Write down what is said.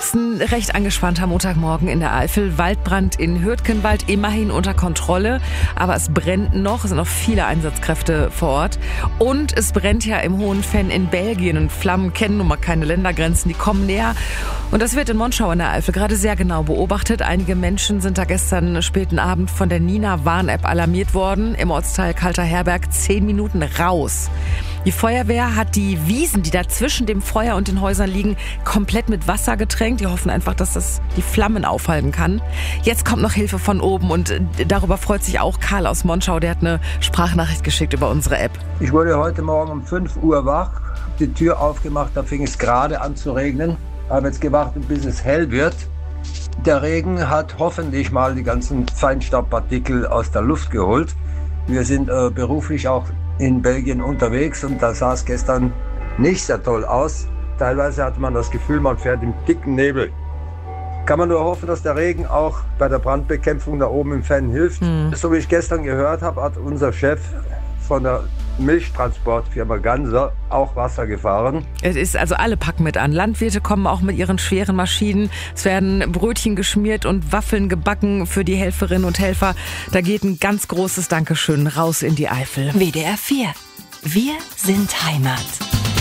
ist ein recht angespannter Montagmorgen in der Eifel. Waldbrand in Hürtgenwald immerhin unter Kontrolle, aber es brennt noch. Es sind noch viele Einsatzkräfte vor Ort. Und es brennt ja im Hohen Venn in Belgien. Und Flammen kennen nun mal keine Ländergrenzen, die kommen näher. Und das wird in Monschau in der Eifel gerade sehr genau beobachtet. Einige Menschen sind da gestern späten Abend von der Nina-Warn-App alarmiert worden. Im Ortsteil Kalter Herberg 10 Minuten raus. Die Feuerwehr hat die Wiesen, die da zwischen dem Feuer und den Häusern liegen, komplett mit Wasser getränkt. Die hoffen einfach, dass das die Flammen aufhalten kann. Jetzt kommt noch Hilfe von oben und darüber freut sich auch Karl aus Monschau. Der hat eine Sprachnachricht geschickt über unsere App. Ich wurde heute Morgen um 5 Uhr wach, habe die Tür aufgemacht, da fing es gerade an zu regnen. Habe jetzt gewartet, bis es hell wird. Der Regen hat hoffentlich mal die ganzen Feinstaubpartikel aus der Luft geholt. Wir sind beruflich auch in Belgien unterwegs und da sah es gestern nicht sehr toll aus. Teilweise hatte man das Gefühl, man fährt im dicken Nebel. Kann man nur hoffen, dass der Regen auch bei der Brandbekämpfung da oben im Venn hilft. So wie ich gestern gehört habe, hat unser Chef von der Milchtransportfirma Ganser auch Wasser gefahren. Es ist also, alle packen mit an. Landwirte kommen auch mit ihren schweren Maschinen. Es werden Brötchen geschmiert und Waffeln gebacken für die Helferinnen und Helfer. Da geht ein ganz großes Dankeschön raus in die Eifel. WDR 4. Wir sind Heimat.